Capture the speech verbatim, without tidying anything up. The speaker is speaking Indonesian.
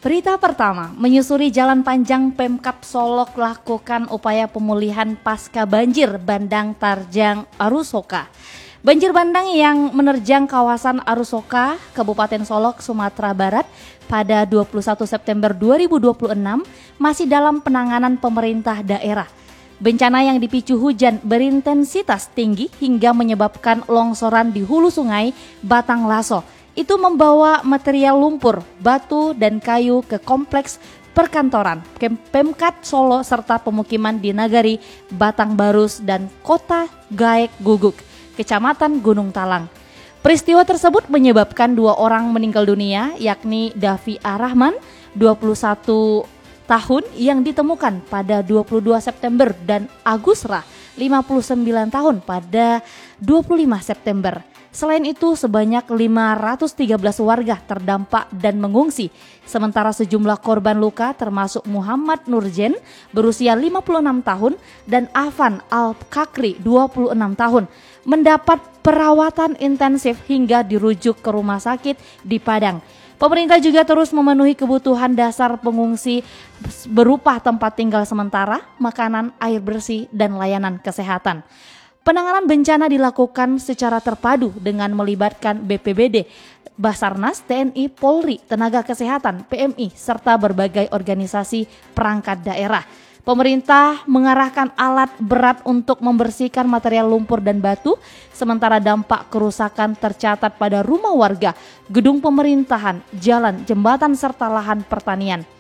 Berita pertama, menyusuri jalan panjang Pemkab Solok lakukan upaya pemulihan pasca banjir bandang Tarjang Arusoka. Banjir bandang yang menerjang kawasan Arusoka, Kabupaten Solok, Sumatera Barat pada dua puluh satu September dua ribu dua puluh enam masih dalam penanganan pemerintah daerah. Bencana yang dipicu hujan berintensitas tinggi hingga menyebabkan longsoran di hulu sungai Batang Laso. Itu membawa material lumpur, batu, dan kayu ke kompleks perkantoran, Pemkat Solo serta pemukiman di Nagari, Batang Barus, dan Kota Gaek Guguk, Kecamatan Gunung Talang. Peristiwa tersebut menyebabkan dua orang meninggal dunia, yakni Davi Arahman, dua puluh satu tahun yang ditemukan pada dua puluh dua September, dan Agus Rah, lima puluh sembilan tahun pada dua puluh lima September. Selain itu, sebanyak lima ratus tiga belas warga terdampak dan mengungsi. Sementara sejumlah korban luka termasuk Muhammad Nurjen berusia lima puluh enam tahun dan Afan Al-Kakri dua puluh enam tahun mendapat perawatan intensif hingga dirujuk ke rumah sakit di Padang. Pemerintah juga terus memenuhi kebutuhan dasar pengungsi berupa tempat tinggal sementara, makanan, air bersih, dan layanan kesehatan. Penanganan bencana dilakukan secara terpadu dengan melibatkan B P B D, Basarnas, T N I, Polri, tenaga kesehatan, P M I, serta berbagai organisasi perangkat daerah. Pemerintah mengarahkan alat berat untuk membersihkan material lumpur dan batu, sementara dampak kerusakan tercatat pada rumah warga, gedung pemerintahan, jalan, jembatan, serta lahan pertanian.